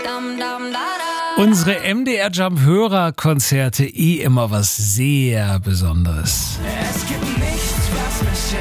Unsere MDR Jump Hörerkonzerte immer was sehr Besonderes. Es gibt nichts, was mich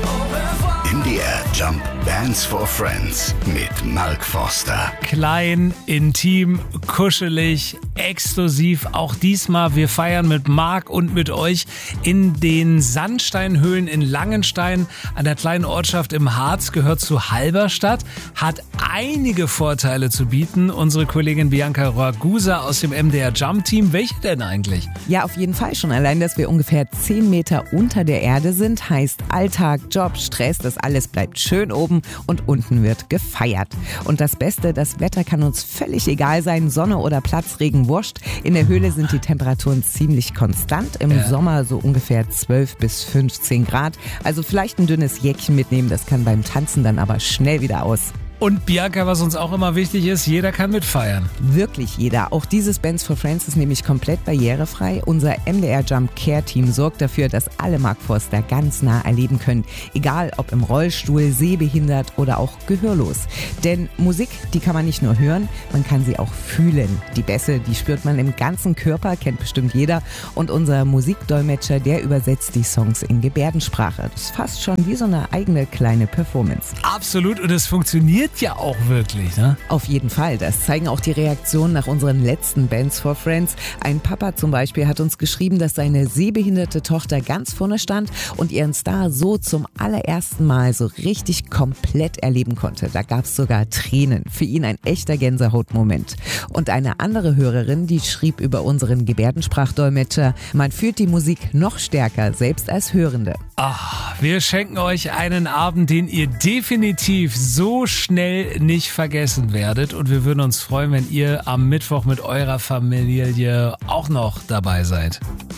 MDR Jump Bands for Friends mit Mark Forster. Klein, intim, kuschelig, exklusiv. Auch diesmal, wir feiern mit Marc und mit euch in den Sandsteinhöhlen in Langenstein, einer kleinen Ortschaft im Harz, gehört zu Halberstadt, hat einige Vorteile zu bieten. Unsere Kollegin Bianca Ragusa aus dem MDR Jump Team. Welche denn eigentlich? Ja, auf jeden Fall schon. Allein, dass wir ungefähr 10 Meter unter der Erde sind, heißt Alltag, Job, Stress, das alles bleibt schön oben und unten wird gefeiert. Und das Beste, das Wetter kann uns völlig egal sein, Sonne oder Platzregen, wurscht. In der Höhle sind die Temperaturen ziemlich konstant, im Sommer so ungefähr 12 bis 15 Grad. Also vielleicht ein dünnes Jäckchen mitnehmen, das kann beim Tanzen dann aber schnell wieder aus. Und Bianca, was uns auch immer wichtig ist, jeder kann mitfeiern. Wirklich jeder. Auch dieses Bands for Friends ist nämlich komplett barrierefrei. Unser MDR Jump Care Team sorgt dafür, dass alle Mark Forster ganz nah erleben können. Egal ob im Rollstuhl, sehbehindert oder auch gehörlos. Denn Musik, die kann man nicht nur hören, man kann sie auch fühlen. Die Bässe, die spürt man im ganzen Körper, kennt bestimmt jeder. Und unser Musikdolmetscher, der übersetzt die Songs in Gebärdensprache. Das ist fast schon wie so eine eigene kleine Performance. Absolut, und es funktioniert ja auch wirklich, ne? Auf jeden Fall. Das zeigen auch die Reaktionen nach unseren letzten Bands for Friends. Ein Papa zum Beispiel hat uns geschrieben, dass seine sehbehinderte Tochter ganz vorne stand und ihren Star so zum allerersten Mal so richtig komplett erleben konnte. Da gab es sogar Tränen. Für ihn ein echter Gänsehautmoment. Und eine andere Hörerin, die schrieb über unseren Gebärdensprachdolmetscher, man fühlt die Musik noch stärker, selbst als Hörende. Ach, wir schenken euch einen Abend, den ihr definitiv so schnell nicht vergessen werdet. Und wir würden uns freuen, wenn ihr am Mittwoch mit eurer Familie auch noch dabei seid.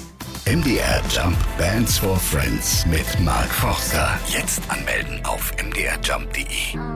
MDR Jump Bands for Friends mit Mark Forster. Jetzt anmelden auf mdrjump.de.